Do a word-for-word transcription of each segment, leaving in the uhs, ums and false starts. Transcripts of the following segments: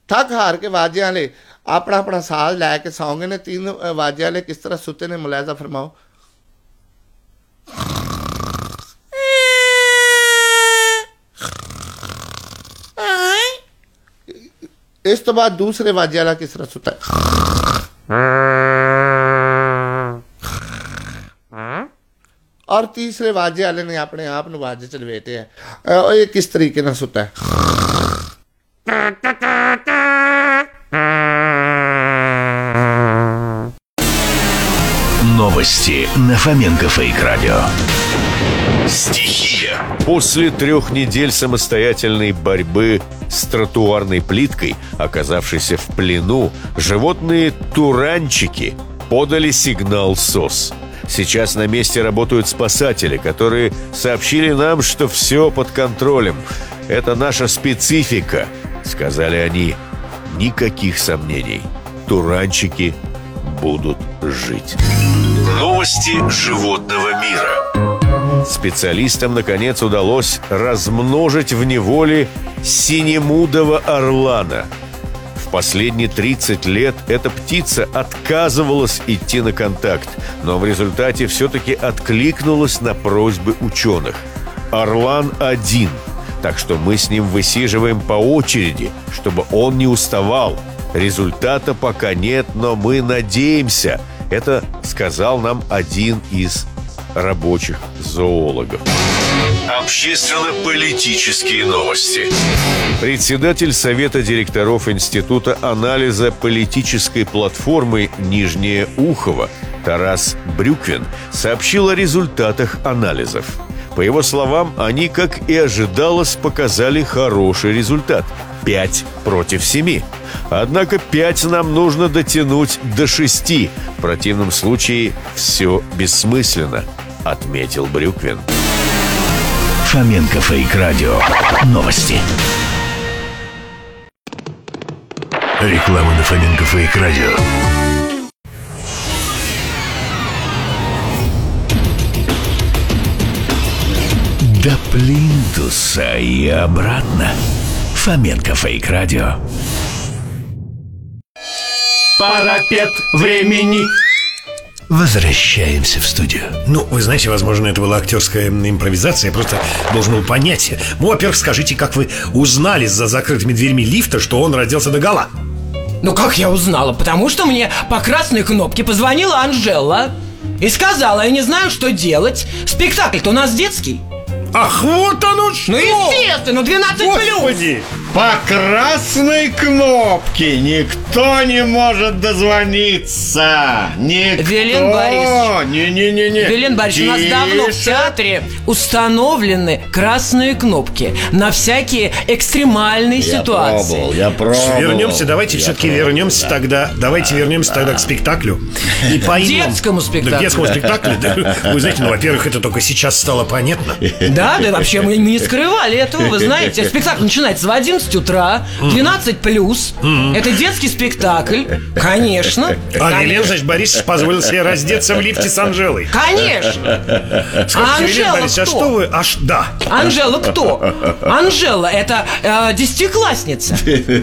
थक हार के वाजे वाले अपना अपना साल लैके सौंगे ने तीन वाजे वाले किस तरह सुते ने मुलायजा फरमाओ। इस तो बाद दूसरे वाजे वाला किस तरह सुता है और तीसरे वाजे वाले ने अपने आप न वाजे च लपेटे है। ये किस तरीके ना सुता है। Новости на Фоменко Фейк Радио. Стихия. После трех недель самостоятельной борьбы с тротуарной плиткой, оказавшейся в плену, животные туранчики подали сигнал СОС. Сейчас на месте работают спасатели, которые сообщили нам, что все под контролем. Это наша специфика, сказали они. Никаких сомнений. Туранчики будут жить. Новости животного мира. Специалистам, наконец, удалось размножить в неволе синемудого орлана. В последние тридцать лет эта птица отказывалась идти на контакт, но в результате все-таки откликнулась на просьбы ученых. Орлан один, так что мы с ним высиживаем по очереди, чтобы он не уставал. Результата пока нет, но мы надеемся. Это сказал нам один из рабочих зоологов. Общественно-политические новости. Председатель Совета директоров Института анализа политической платформы «Нижнее Ухово» Тарас Брюквин сообщил о результатах анализов. По его словам, они, как и ожидалось, показали хороший результат – пять против семи. Однако пять нам нужно дотянуть до шести. В противном случае все бессмысленно, отметил Брюквин. Фоменко Фейк Радио. Новости. Реклама на Фоменко Фейк Радио. До плинтуса и обратно. Фоменко Фейк Радио. Парапет времени. Возвращаемся в студию. Ну, вы знаете, возможно, это была актерская импровизация. Я просто должен был понять. Ну, во-первых, скажите, как вы узнали за закрытыми дверьми лифта, что он родился догола? Ну, как я узнала? Потому что мне по красной кнопке позвонила Анжела и сказала: я не знаю, что делать. Спектакль-то у нас детский. Ах, вот оно что! Ну, естественно, двенадцать плюс. По красной кнопке никто не может дозвониться. Никто. Вилен Борисович. Не-не-не-не. Вилен Борисович, у нас давно в театре установлены красные кнопки на всякие экстремальные я ситуации. Пробовал, я пробовал. Вернемся, давайте я все-таки пробовал, вернемся да. тогда. Давайте да, вернемся да, тогда да. к спектаклю. И поймем. Детскому спектаклю. Да, к детскому спектаклю. Да. Вы знаете, ну, во-первых, это только сейчас стало понятно. Да, да, вообще мы не скрывали этого, вы знаете. Спектакль начинается в одиннадцать утра, двенадцать плюс. Это детский спектакль, конечно. А Вилен, значит, Борисович позволил себе раздеться в лифте с Анжелой. Конечно. А Скажите, Вилен Анжела Борисович, а кто? что вы? Аж да. Анжела кто? Анжела это э, десятиклассница.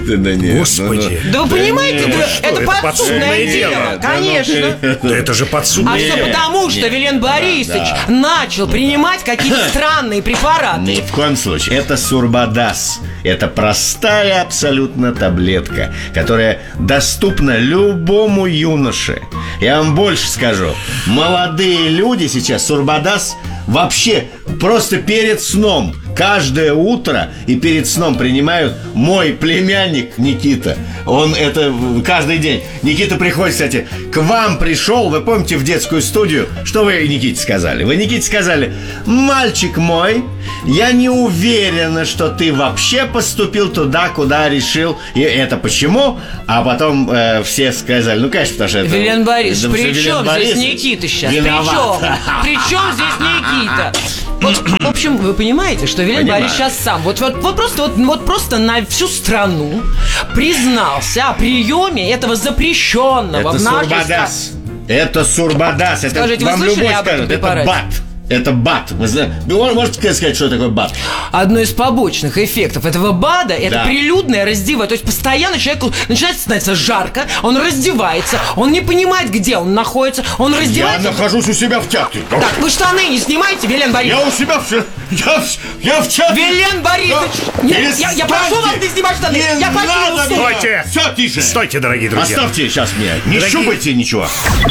Господи. Да вы понимаете, ну да, что, это это подсудное подсудное дело, дело. конечно. Да это же А подсудное. все потому, что Вилен Борисович начал принимать какие-то странные препараты. Ни в коем случае. Это сурбадас. Это простая абсолютно таблетка, которая доступна любому юноше. Я вам больше скажу. Молодые люди сейчас сурбадас вообще просто перед сном каждое утро и перед сном принимают. Мой племянник Никита, он это каждый день. Никита приходит, кстати, к вам пришел. Вы помните, в детскую студию? Что вы Никите сказали? Вы Никите сказали: мальчик мой, я не уверена, что ты вообще поступил туда, куда решил. И это почему? А потом э, все сказали: ну, конечно, потому что это... Вилен Борисович, при Вилен чем здесь Борисович Никита сейчас? При виноват. чем? При чем здесь Никита? Вот, в общем, вы понимаете, что Вилен Понимаю. Борисович сейчас сам вот, вот, вот, просто, вот, вот просто на всю страну признался о приеме этого запрещенного Это в нашей сурбадас. стране. Это сурбадас. Это Скажите, вы вам слышали любой об этом скажет. Это препарате? бат. Это БАД. Вы знаете, вы можете сказать, что такое БАД? Одно из побочных эффектов этого БАДа — это Да. прилюдное раздевание. То есть постоянно человеку начинает становиться жарко, он раздевается, он не понимает, где он находится, он Я раздевается. нахожусь у себя в театре. Так, вы штаны не снимаете, Вилен Борисович? Я у себя в... Я, в- я в театре. Вилен Борисович! Да, Нет, я, я прошу перестаньте. вас не снимать штаны! Не Я покину надо суд! меня. Стойте! Все, тише. Стойте, дорогие друзья. Оставьте сейчас меня. Не Дорогие- щупайте ничего.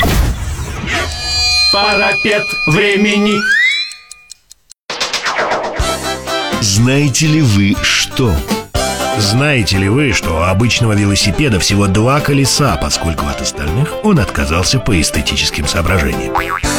Парапет времени. Знаете ли вы что? Знаете ли вы, что у обычного велосипеда всего два колеса, поскольку от остальных он отказался по эстетическим соображениям?